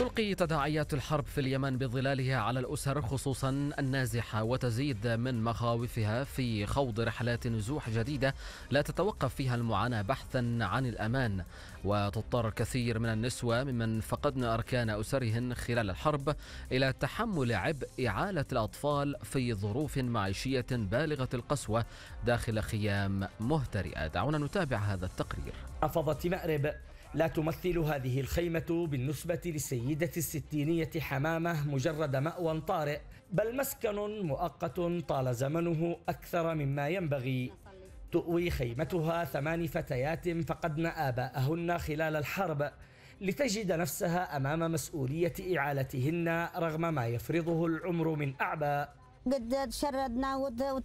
تلقي تداعيات الحرب في اليمن بظلالها على الأسر خصوصا النازحة، وتزيد من مخاوفها في خوض رحلات نزوح جديدة لا تتوقف فيها المعاناة بحثا عن الأمان. وتضطر كثير من النسوة ممن فقدن أركان أسرهن خلال الحرب إلى تحمل عبء إعالة الأطفال في ظروف معيشية بالغة القسوة داخل خيام مهترئة. دعونا نتابع هذا التقرير. محافظة مأرب لا تمثل هذه الخيمة بالنسبة للسيدة الستينية حمامة مجرد مأوى طارئ، بل مسكن مؤقت طال زمنه أكثر مما ينبغي. تؤوي خيمتها 8 فتيات فقدن آباءهن خلال الحرب لتجد نفسها أمام مسؤولية إعالتهن رغم ما يفرضه العمر من أعباء. قد تشردنا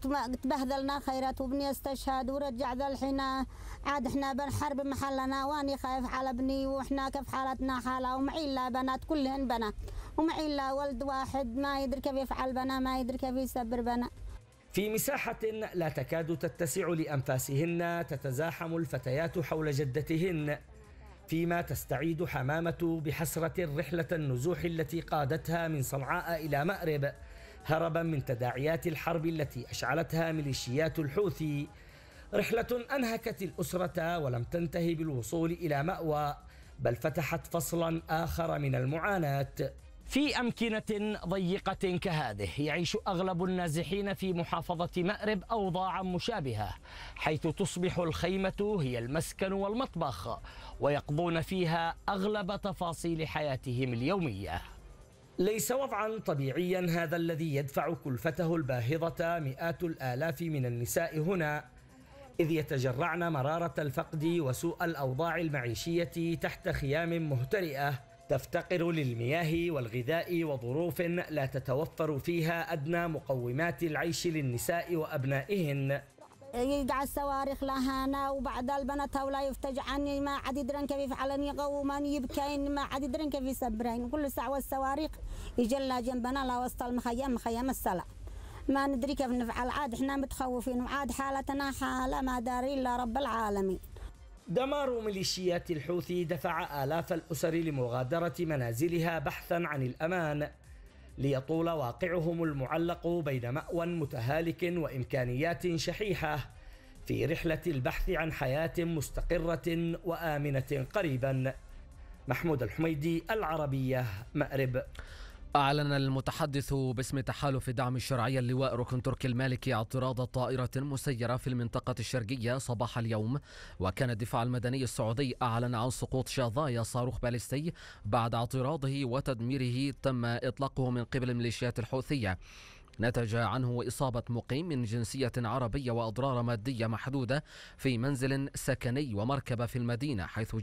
وتبهذلنا خيرات وبني استشهد ورجع ذا الحين عاد احنا بنحرب محلنا، واني خايف على ابني واحنا كيف حالتنا حاله، ومعي لا بنات كلهن بنات، ومعي لا ولد واحد ما يدري كيف يفعل بنا، ما يدري كيف يسبر بنا. في مساحة لا تكاد تتسع لأنفاسهن تتزاحم الفتيات حول جدتهن، فيما تستعيد حمامة بحسرة رحلة النزوح التي قادتها من صنعاء إلى مأرب هربا من تداعيات الحرب التي أشعلتها ميليشيات الحوثي. رحلة أنهكت الأسرة ولم تنتهي بالوصول إلى مأوى، بل فتحت فصلا آخر من المعاناة. في أمكنة ضيقة كهذه يعيش أغلب النازحين في محافظة مأرب أوضاعا مشابهة، حيث تصبح الخيمة هي المسكن والمطبخ، ويقضون فيها أغلب تفاصيل حياتهم اليومية. ليس وضعا طبيعيا هذا الذي يدفع كلفته الباهظة مئات الآلاف من النساء هنا، إذ يتجرعن مرارة الفقد وسوء الأوضاع المعيشية تحت خيام مهترئة تفتقر للمياه والغذاء وظروف لا تتوفر فيها أدنى مقومات العيش للنساء وأبنائهن. يقع الصواريخ لهانا وبعد البنات ولا يفتجعني، ما عاد يدرن كيف يفعلن، يقومان يبكين ما عاد يدرن كيف يسبرين. كل ساعة والصواريخ يجلى جنبنا لا وسط مخيم السلع، ما ندري كيف نفعل. عاد احنا متخوفين وعاد حالتنا حالة ما داري إلا رب العالمين. دمار ميليشيات الحوثي دفع آلاف الأسر لمغادرة منازلها بحثا عن الأمان، ليطول واقعهم المعلق بين مأوى متهالك وإمكانيات شحيحة في رحلة البحث عن حياة مستقرة وآمنة قريبا. محمود الحميدي، العربية، مأرب. أعلن المتحدث باسم تحالف دعم الشرعية اللواء ركن تركي المالكي اعتراض طائرة مسيرة في المنطقة الشرقية صباح اليوم. وكان الدفاع المدني السعودي أعلن عن سقوط شظايا صاروخ باليستي بعد اعتراضه وتدميره تم إطلاقه من قبل الميليشيات الحوثية، نتج عنه إصابة مقيم من جنسية عربية وأضرار مادية محدودة في منزل سكني ومركبة في المدينة، حيث